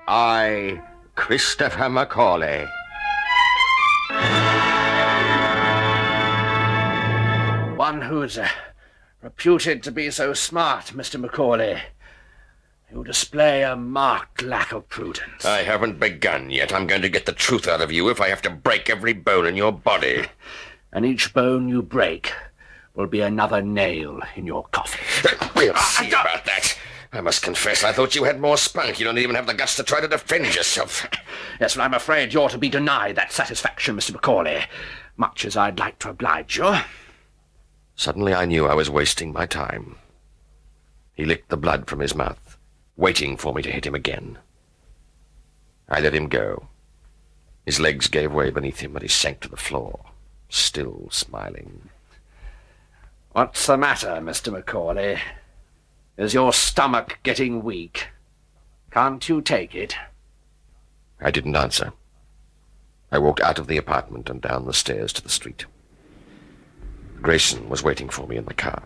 I, Christopher Macaulay. One who's reputed to be so smart, Mr. Macaulay. You display a marked lack of prudence. I haven't begun yet. I'm going to get the truth out of you if I have to break every bone in your body. And each bone you break will be another nail in your coffin. We'll see about that. I must confess, I thought you had more spunk. You don't even have the guts to try to defend yourself. Yes, well, I'm afraid you're to be denied that satisfaction, Mr. Macaulay, much as I'd like to oblige you. Suddenly I knew I was wasting my time. He licked the blood from his mouth, waiting for me to hit him again. I let him go. His legs gave way beneath him, and he sank to the floor, still smiling. What's the matter, Mr. Macaulay? Is your stomach getting weak? Can't you take it? I didn't answer. I walked out of the apartment and down the stairs to the street. Grayson was waiting for me in the car.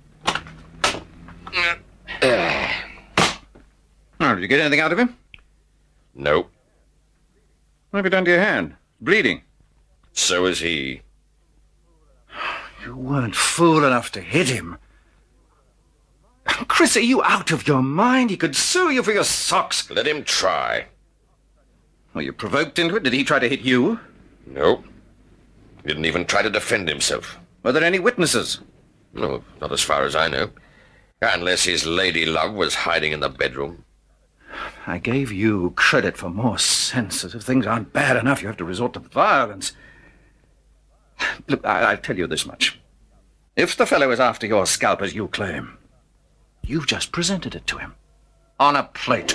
Oh, did you get anything out of him? No. What have you done to your hand? Bleeding. So is he. You weren't fool enough to hit him. Chris, are you out of your mind? He could sue you for your socks. Let him try. Were you provoked into it? Did he try to hit you? No. He didn't even try to defend himself. Were there any witnesses? No, not as far as I know. Unless his lady love was hiding in the bedroom. I gave you credit for more sense. As if things aren't bad enough, you have to resort to violence. Look, I'll tell you this much. If the fellow is after your scalp as you claim, you've just presented it to him. On a plate.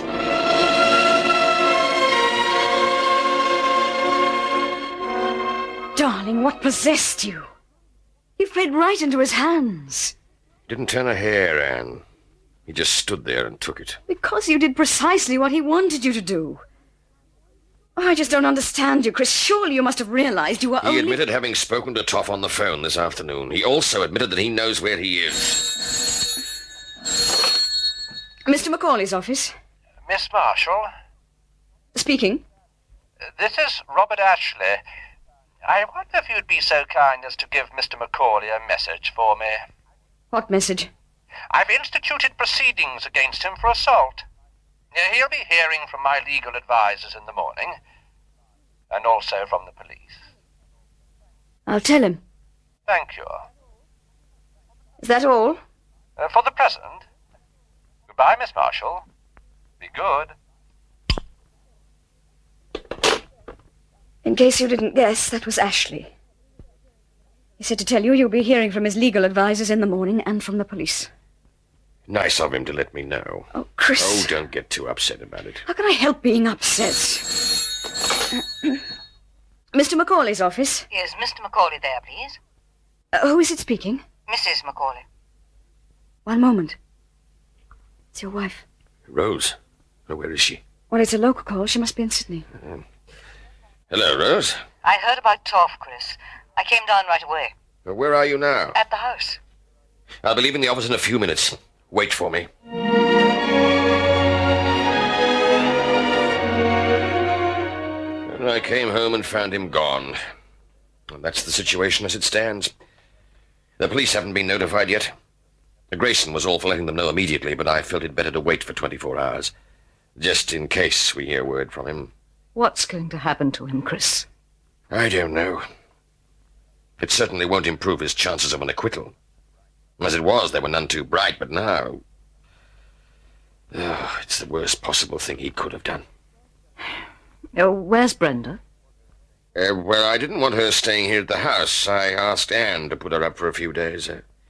Darling, what possessed you? You've played right into his hands. Didn't turn a hair, Anne. He just stood there and took it. Because you did precisely what he wanted you to do. Oh, I just don't understand you, Chris. Surely you must have realized you were He admitted having spoken to Toff on the phone this afternoon. He also admitted that he knows where he is. Mr. Macaulay's office. Miss Marshall? Speaking. This is Robert Ashley. I wonder if you'd be so kind as to give Mr. Macaulay a message for me. What message? I've instituted proceedings against him for assault. He'll be hearing from my legal advisers in the morning, and also from the police. I'll tell him. Thank you. Is that all? For the present. Goodbye, Miss Marshall. Be good. In case you didn't guess, that was Ashley. He said to tell you you'll be hearing from his legal advisers in the morning and from the police. Nice of him to let me know. Oh, Chris. Oh, don't get too upset about it. How can I help being upset? Mr. Macaulay's office. Is Mr. Macaulay there, please? Who is it speaking? Mrs. Macaulay. One moment. It's your wife. Rose? Where is she? Well, it's a local call. She must be in Sydney. Hello, Rose. I heard about Toff, Chris. I came down right away. Where are you now? At the house. I'll be leaving the office in a few minutes. Wait for me. And I came home and found him gone. And that's the situation as it stands. The police haven't been notified yet. Grayson was all for letting them know immediately, but I felt it better to wait for 24 hours, just in case we hear word from him. What's going to happen to him, Chris? I don't know. It certainly won't improve his chances of an acquittal. As it was, they were none too bright, but now... Oh, it's the worst possible thing he could have done. Oh, where's Brenda? Well, I didn't want her staying here at the house. I asked Anne to put her up for a few days.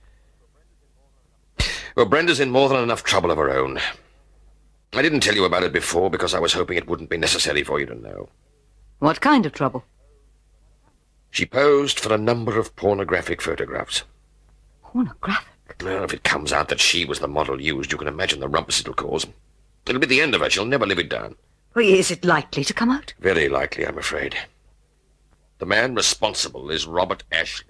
Well, Brenda's in more than enough trouble of her own. I didn't tell you about it before because I was hoping it wouldn't be necessary for you to know. What kind of trouble? She posed for a number of pornographic photographs. Pornographic? Well, if it comes out that she was the model used, you can imagine the rumpus it'll cause. It'll be the end of her. She'll never live it down. Well, is it likely to come out? Very likely, I'm afraid. The man responsible is Robert Ashley.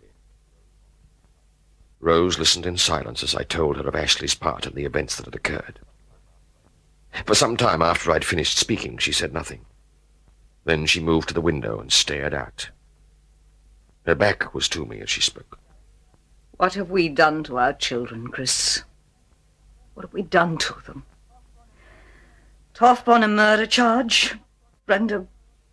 Rose listened in silence as I told her of Ashley's part in the events that had occurred. For some time after I'd finished speaking, she said nothing. Then she moved to the window and stared out. Her back was to me as she spoke. What have we done to our children, Chris? What have we done to them? Toff on a murder charge. Brenda...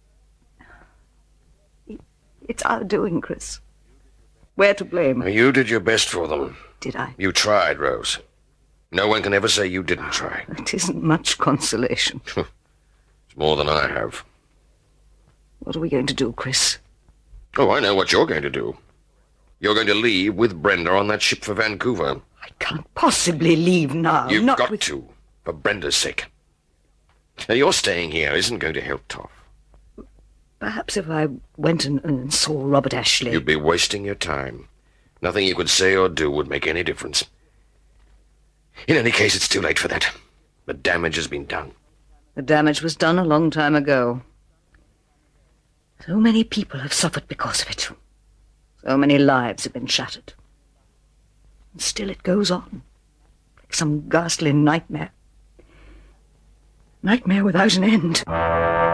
It's our doing, Chris. We're to blame. You did your best for them. Did I? You tried, Rose. No one can ever say you didn't try. It isn't much consolation. It's more than I have. What are we going to do, Chris? Oh, I know what you're going to do. You're going to leave with Brenda on that ship for Vancouver. I can't possibly leave now. You've not got with... to, for Brenda's sake. Now, your staying here isn't going to help Toff. Perhaps if I went and saw Robert Ashley... You'd be wasting your time. Nothing you could say or do would make any difference. In any case, it's too late for that. The damage has been done. The damage was done a long time ago. So many people have suffered because of it. So many lives have been shattered. And still it goes on, like some ghastly nightmare. Nightmare without an end.